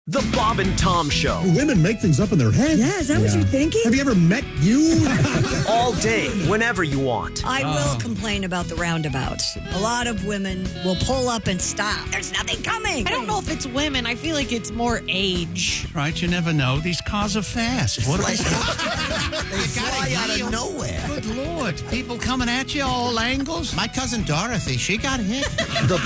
The Bob and Tom Show. Women make things up in their head. Yeah, is that what you're thinking? Have you ever met you? All day, whenever you want. I will complain about the roundabouts. A lot of women will pull up and stop. There's nothing coming. I don't know if it's women. I feel like it's more age. Right, you never know. These cars are fast. What They fly out of nowhere. Good Lord. People coming at you all angles. My cousin Dorothy, she got hit. The